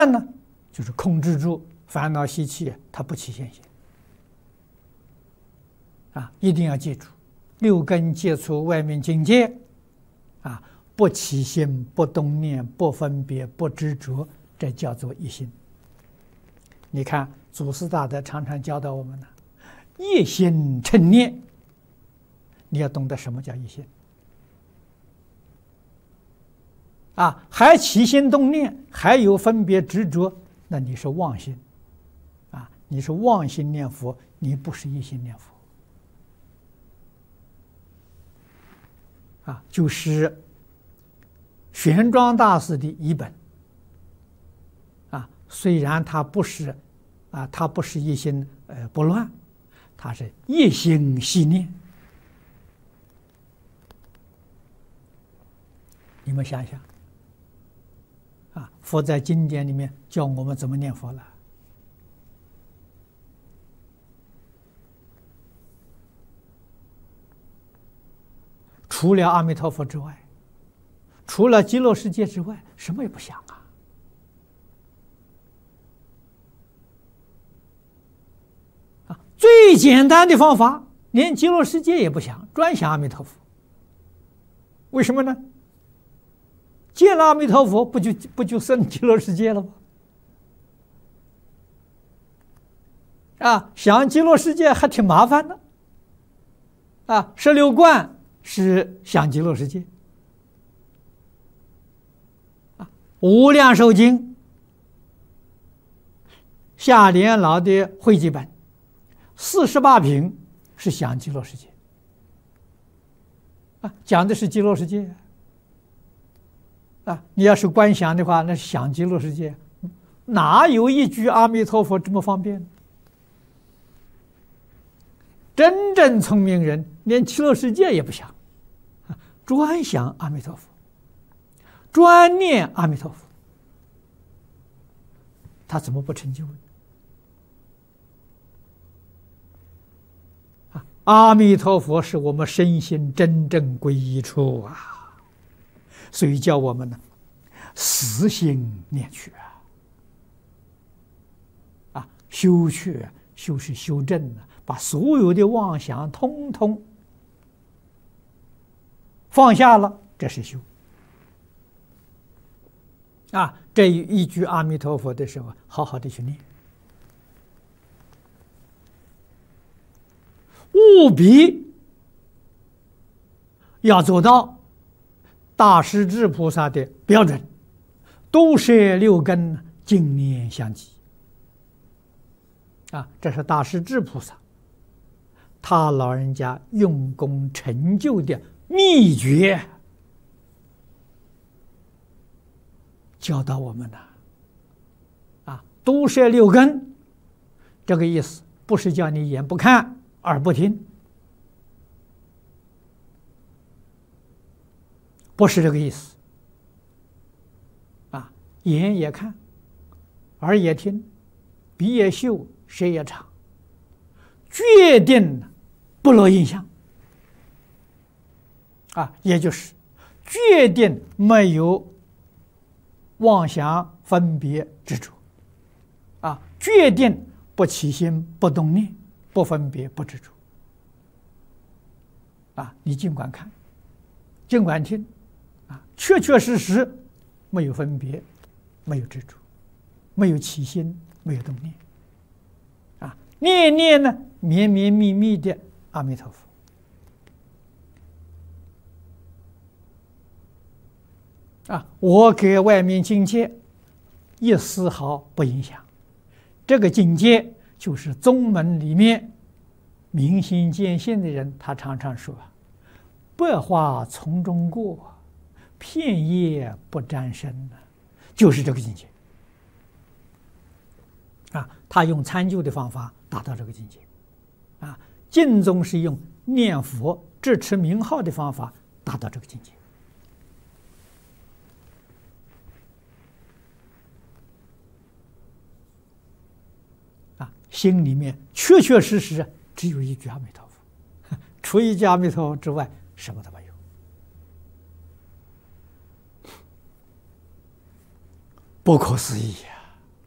呢，就是控制住烦恼习气，它不起现行。一定要记住，六根接触外面境界，不起心，不动念，不分别，不执着，这叫做一心。你看，祖师大德常常教导我们呢，一心称念。你要懂得什么叫一心。还起心动念，还有分别执着，那你是妄心。你是妄心念佛，你不是一心念佛。就是玄奘大师的译本。虽然他不是一心不乱，他是一心系念。你们想想，佛在经典里面教我们怎么念佛了。除了阿弥陀佛之外，除了极乐世界之外，什么也不想最简单的方法，连极乐世界也不想，专想阿弥陀佛。为什么呢？见了阿弥陀佛，不就生极乐世界了吗？想极乐世界还挺麻烦的。16观是想极乐世界。无量寿经下联老的汇集本48品是想极乐世界。讲的是极乐世界。你要是观想的话，那是想极乐世界，哪有一句阿弥陀佛这么方便？真正聪明人连极乐世界也不想，专想阿弥陀佛，专念阿弥陀佛，他怎么不成就呢？阿弥陀佛是我们身心真正归一处所以叫我们呢死心念去修去，修是修正把所有的妄想通通放下了，这是修。这一句阿弥陀佛的时候，好好的去念，务必要做到大势至菩萨的标准，都摄六根，净念相继。这是大势至菩萨他老人家用功成就的秘诀，教导我们的都摄六根，这个意思不是叫你眼不看耳不听，不是这个意思。眼也看，耳也听，鼻也嗅，舌也尝，决定不落印象。也就是决定没有妄想分别执着。决定不起心不动念，不分别不执着。你尽管看，尽管听，确确实实没有分别，没有执着，没有起心，没有动念。念念呢，绵绵密密的阿弥陀佛。我给外面境界一丝毫不影响。这个境界就是宗门里面明心见性的人，他常常说百花丛中过，片叶不沾身，就是这个境界。他用参究的方法达到这个境界。净宗是用念佛持持名号的方法达到这个境界。心里面确确实实只有一句阿弥陀佛，除一句阿弥陀佛之外，什么都没有。不可思议